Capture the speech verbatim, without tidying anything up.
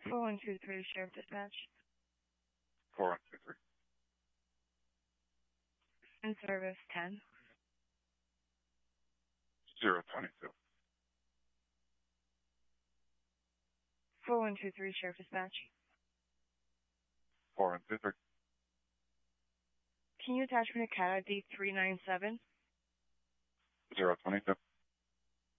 four one two three, Sheriff Dispatch. four one two three. In service, ten. zero twenty-two. four one two three, Sheriff Dispatch. four one two three. Can you attach me to cat I D three nine seven? zero twenty-two.